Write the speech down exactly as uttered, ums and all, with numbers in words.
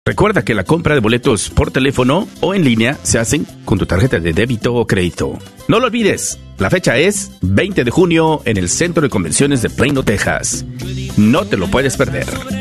Recuerda que la compra de boletos por teléfono o en línea se hacen con tu tarjeta de débito o crédito. No lo olvides, la fecha es veinte de junio en el Centro de Convenciones de Plano, Texas. No te lo puedes perder.